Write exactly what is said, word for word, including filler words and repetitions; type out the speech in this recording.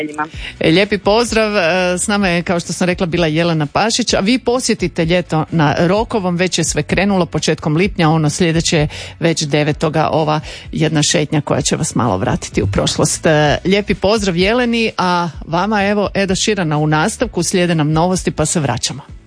Lijepi pozdrav, s nama je, kao što sam rekla, bila Jelena Pašić, a vi posjetite ljeto na Rokovom, već je sve krenulo početkom lipnja, ono sljedeće je već devetoga ova jedna šetnja koja će vas malo vratiti u prošlost. Lijepi pozdrav Jeleni, a vama evo Eda Širana u nastavku, slijede nam novosti pa se vraćamo.